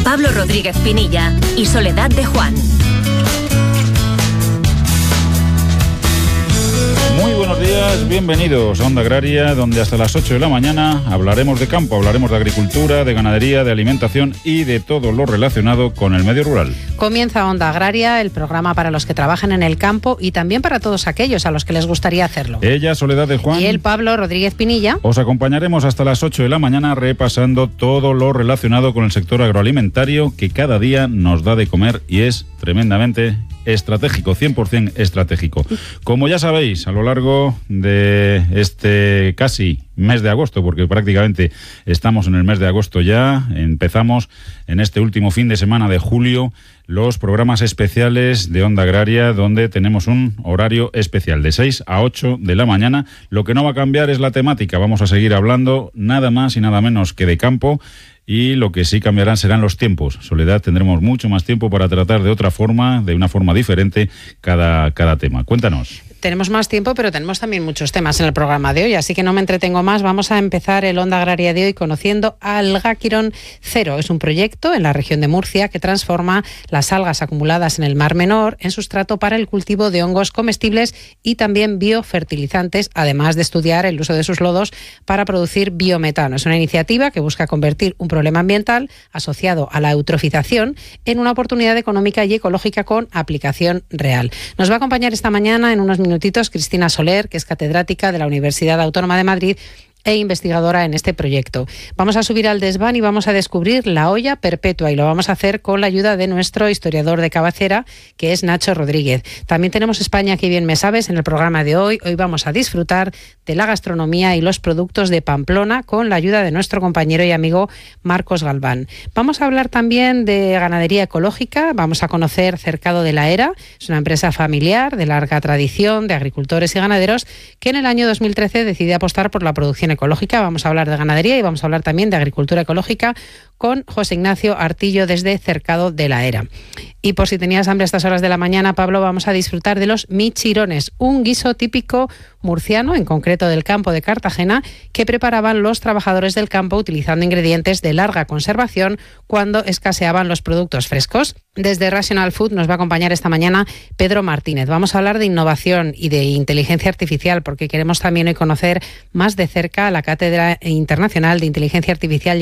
Pablo Rodríguez Pinilla y Soledad de Juan. Muy buenos días, bienvenidos a Onda Agraria, donde hasta las 8 de la mañana hablaremos de campo, hablaremos de agricultura, de ganadería, de alimentación y de todo lo relacionado con el medio rural. Comienza Onda Agraria, el programa para los que trabajan en el campo y también para todos aquellos a los que les gustaría hacerlo. Ella, Soledad de Juan. Y el Pablo Rodríguez Pinilla. Os acompañaremos hasta las 8 de la mañana repasando todo lo relacionado con el sector agroalimentario que cada día nos da de comer y es tremendamente estratégico, 100% estratégico. Como ya sabéis, a lo largo de este casi mes de agosto, porque prácticamente estamos en el mes de agosto ya, empezamos en este último fin de semana de julio los programas especiales de Onda Agraria, donde tenemos un horario especial de 6 a 8 de la mañana. Lo que no va a cambiar es la temática, vamos a seguir hablando nada más y nada menos que de campo. Y lo que sí cambiarán serán los tiempos. Soledad, tendremos mucho más tiempo para tratar de otra forma, de una forma diferente, cada tema. Cuéntanos. Tenemos más tiempo, pero tenemos también muchos temas en el programa de hoy, así que no me entretengo más. Vamos a empezar el Onda Agraria de hoy conociendo Alga Quirón Cero. Es un proyecto en la región de Murcia que transforma las algas acumuladas en el Mar Menor en sustrato para el cultivo de hongos comestibles y también biofertilizantes, además de estudiar el uso de sus lodos para producir biometano. Es una iniciativa que busca convertir un problema ambiental asociado a la eutrofización en una oportunidad económica y ecológica con aplicación real. Nos va a acompañar esta mañana en unos minutitos Cristina Soler, que es catedrática de la Universidad Autónoma de Madrid e investigadora en este proyecto. Vamos a subir al desván y vamos a descubrir la olla perpetua y lo vamos a hacer con la ayuda de nuestro historiador de cabecera, que es Nacho Rodríguez. También tenemos España, que bien me sabes, en el programa de hoy. Hoy vamos a disfrutar de la gastronomía y los productos de Pamplona con la ayuda de nuestro compañero y amigo Marcos Galván. Vamos a hablar también de ganadería ecológica. Vamos a conocer Cercado de la Era. Es una empresa familiar de larga tradición de agricultores y ganaderos que en el año 2013 decide apostar por la producción ecológica. Vamos a hablar de ganadería y vamos a hablar también de agricultura ecológica con José Ignacio Artillo desde Cercado de la Era. Y por si tenías hambre a estas horas de la mañana, Pablo, vamos a disfrutar de los michirones, un guiso típico murciano, en concreto del campo de Cartagena, que preparaban los trabajadores del campo utilizando ingredientes de larga conservación cuando escaseaban los productos frescos. Desde Rational Food nos va a acompañar esta mañana Pedro Martínez. Vamos a hablar de innovación y de inteligencia artificial, porque queremos también hoy conocer más de cerca la Cátedra Internacional de Inteligencia Artificial